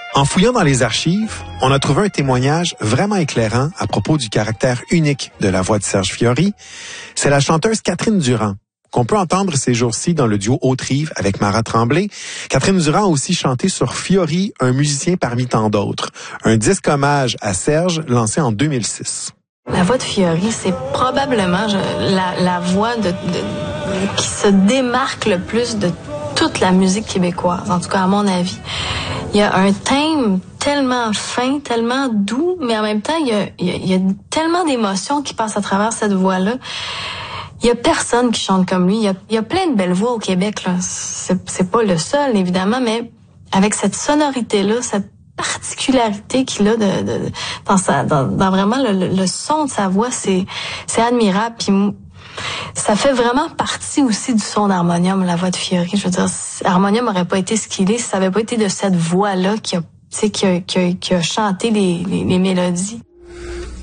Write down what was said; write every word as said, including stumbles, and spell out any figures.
En fouillant dans les archives, on a trouvé un témoignage vraiment éclairant à propos du caractère unique de la voix de Serge Fiori. C'est la chanteuse Catherine Durand, qu'on peut entendre ces jours-ci dans le duo Haute-Rive avec Mara Tremblay. Catherine Durand a aussi chanté sur Fiori, un musicien parmi tant d'autres, un disque hommage à Serge lancé en deux mille six. La voix de Fiori, c'est probablement je, la, la voix de, de, qui se démarque le plus de toute la musique québécoise, en tout cas à mon avis. Il y a un thème tellement fin, tellement doux, mais en même temps, il y a, il y a, il y a tellement d'émotions qui passent à travers cette voix-là. Il y a personne qui chante comme lui. Il y a, il y a plein de belles voix au Québec, là. C'est, c'est pas le seul, évidemment, mais avec cette sonorité-là, cette particularité qu'il a de, de, dans, sa, dans, dans vraiment le, le son de sa voix, c'est, c'est admirable. Puis ça fait vraiment partie aussi du son d'Harmonium, la voix de Fiori. Je veux dire, Harmonium n'aurait pas été ce qu'il est si ça n'avait pas été de cette voix-là qui a, tu sais, qui a, qui a, qui a chanté les, les, les mélodies.